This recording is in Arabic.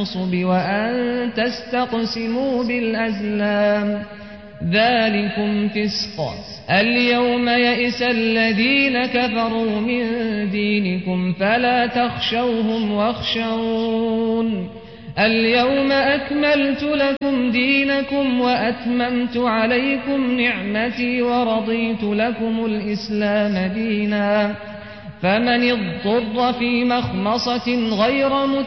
النصب وأن تستقسموا بالأزلام ذلكم فسق. اليوم يئس الذين كفروا من دينكم فلا تخشوهم واخشون اليوم أكملت لكم دينكم وأتممت عليكم نعمتي ورضيت لكم الإسلام دينا فمن اضطر في مخمصة غير